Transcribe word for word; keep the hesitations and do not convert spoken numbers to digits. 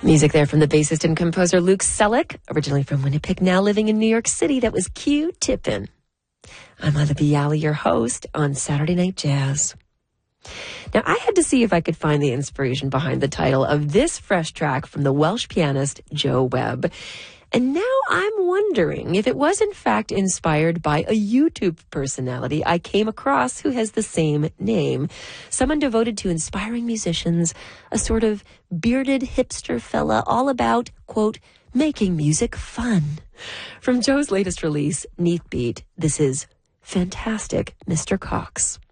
Music there from the bassist and composer Luke Selleck, originally from Winnipeg, now living in New York City. That was Q-Tippin'. I'm Ida Bialy, your host on Saturday Night Jazz. Now, I had to see if I could find the inspiration behind the title of this fresh track from the Welsh pianist Joe Webb. And now I'm wondering if it was in fact inspired by a YouTube personality I came across who has the same name. Someone devoted to inspiring musicians, a sort of bearded hipster fella all about, quote, making music fun. From Joe's latest release, Neath Beat, this is Fantastic Mister Cox.